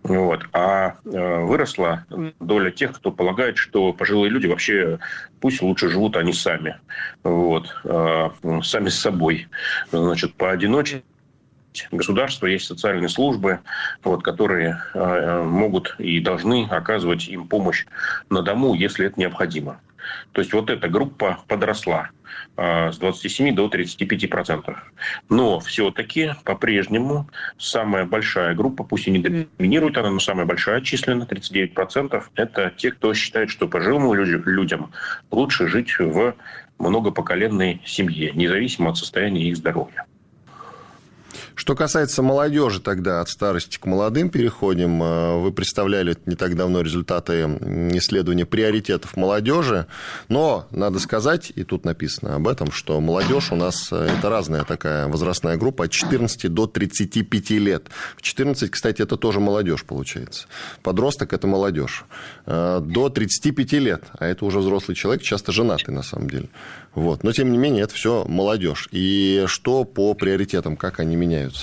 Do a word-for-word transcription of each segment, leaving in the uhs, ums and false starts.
Вот. А выросла доля тех, кто полагает, что пожилые люди вообще пусть лучше живут они сами. Вот. Сами с собой. Значит, поодиночке. Государство, есть социальные службы, вот, которые э, могут и должны оказывать им помощь на дому, если это необходимо. То есть вот эта группа подросла э, с двадцати семи до тридцати пяти процентов. Но все-таки по-прежнему самая большая группа, пусть и не доминирует она, но самая большая численно, тридцать девять процентов, это те, кто считает, что пожилым людям лучше жить в многопоколенной семье, независимо от состояния их здоровья. Что касается молодежи, тогда от старости к молодым переходим. Вы представляли не так давно результаты исследования приоритетов молодежи. Но надо сказать, и тут написано об этом, что молодежь у нас это разная такая возрастная группа от четырнадцати до тридцати пяти лет. В четырнадцать, кстати, это тоже молодежь получается. Подросток – это молодежь. До тридцати пяти лет, а это уже взрослый человек, часто женатый на самом деле. Вот. Но, тем не менее, это все молодежь. И что по приоритетам, как они меняются?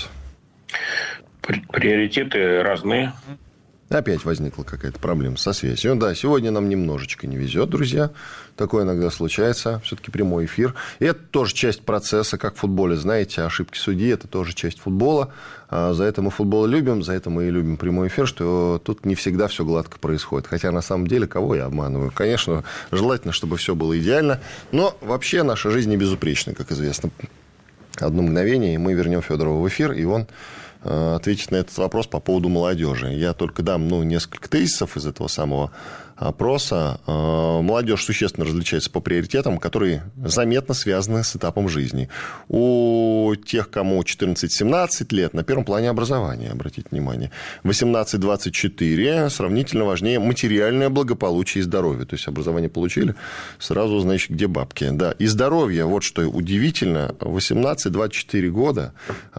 Приоритеты разные. Опять возникла какая-то проблема со связью. Да, сегодня нам немножечко не везет, друзья. Такое иногда случается. Все-таки прямой эфир. И это тоже часть процесса, как в футболе. Знаете, ошибки судьи – это тоже часть футбола. За это мы футбол любим, за это мы и любим прямой эфир, что тут не всегда все гладко происходит. Хотя, на самом деле, кого я обманываю? Конечно, желательно, чтобы все было идеально. Но вообще наша жизнь не безупречна, как известно. Одно мгновение, и мы вернем Федорова в эфир, и он ответить на этот вопрос по поводу молодежи. Я только дам ну, несколько тезисов из этого самого опроса. Молодежь существенно различается по приоритетам, которые заметно связаны с этапом жизни. У тех, кому четырнадцать-семнадцать лет, на первом плане образование, обратите внимание. восемнадцать-двадцать четыре сравнительно важнее материальное благополучие и здоровье. То есть образование получили, сразу, значит, где бабки. Да. И здоровье, вот что удивительно, восемнадцать-двадцать четыре года,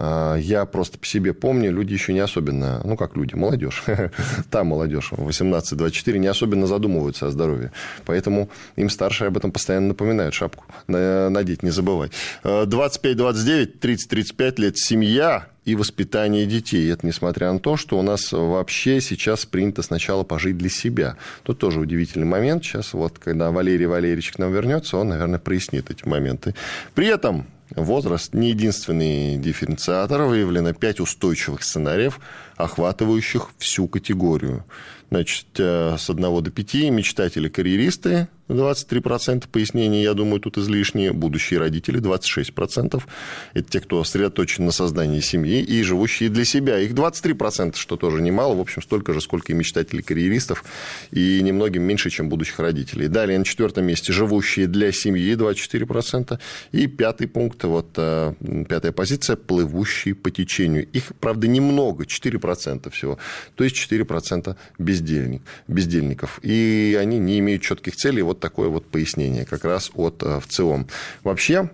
я просто по себе помню, люди еще не особенно, ну как люди, молодежь, та молодежь, восемнадцать-двадцать четыре не особенно задумываются о здоровье. Поэтому им старшие об этом постоянно напоминают. Шапку надеть не забывай. двадцать пять-двадцать девять, тридцать-тридцать пять лет семья и воспитание детей. И это несмотря на то, что у нас вообще сейчас принято сначала пожить для себя. Тут тоже удивительный момент. Сейчас вот, когда Валерий Валерьевич к нам вернется, он, наверное, прояснит эти моменты. При этом возраст не единственный дифференциатор. Выявлено пять устойчивых сценариев, охватывающих всю категорию. Значит, с одного до пяти мечтатели-карьеристы, двадцать три процента пояснений, я думаю, тут излишние. Будущие родители, двадцать шесть процентов. Это те, кто сосредоточен на создании семьи и живущие для себя. Их двадцать три процента, что тоже немало. В общем, столько же, сколько и мечтателей-карьеристов. И немногим меньше, чем будущих родителей. Далее на четвертом месте живущие для семьи, двадцать четыре процента. И пятый пункт, вот пятая позиция, плывущие по течению. Их, правда, немного, четыре процента всего. То есть четыре процента бездельник, бездельников. И они не имеют четких целей. Вот такое вот пояснение как раз от ВЦИОМ. Вообще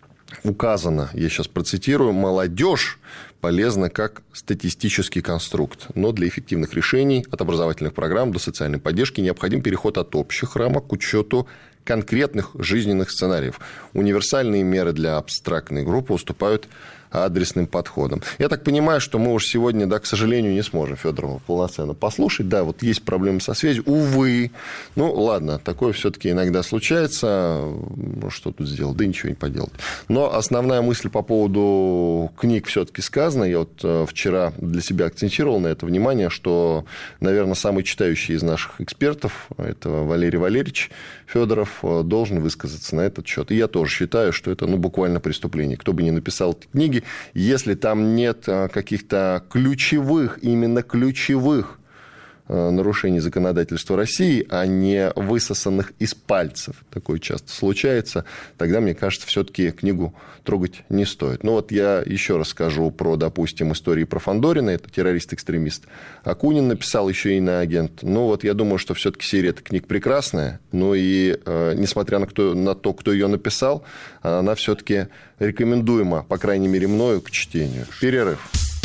указано, я сейчас процитирую, молодежь полезна как статистический конструкт, но для эффективных решений от образовательных программ до социальной поддержки необходим переход от общих рамок к учету конкретных жизненных сценариев. Универсальные меры для абстрактной группы уступают адресным подходом. Я так понимаю, что мы уж сегодня, да, к сожалению, не сможем Федорова полноценно послушать. Да, вот есть проблемы со связью, увы. Ну, ладно, такое все-таки иногда случается. Что тут сделал? Да ничего не поделать. Но основная мысль по поводу книг все-таки сказана. Я вот вчера для себя акцентировал на это внимание, что, наверное, самый читающий из наших экспертов, это Валерий Валерьевич Федоров, должен высказаться на этот счет. И я тоже считаю, что это, ну, буквально преступление. Кто бы ни написал эти книги, если там нет каких-то ключевых, именно ключевых нарушений законодательства России, а не высосанных из пальцев, такое часто случается, тогда, мне кажется, все-таки книгу трогать не стоит. Ну вот я еще раз скажу про, допустим, истории про Фандорина, это террорист-экстремист. Акунин написал еще иноагент. Ну вот я думаю, что все-таки серия эта книг прекрасная, ну и э, несмотря на, кто, на то, кто ее написал, она все-таки рекомендуема, по крайней мере, мною к чтению. Перерыв.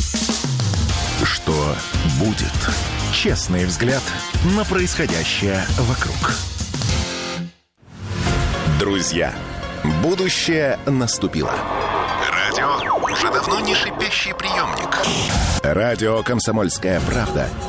Что будет? Честный взгляд на происходящее вокруг. Друзья, будущее наступило. Радио уже давно не шипящий приемник. Радио «Комсомольская правда»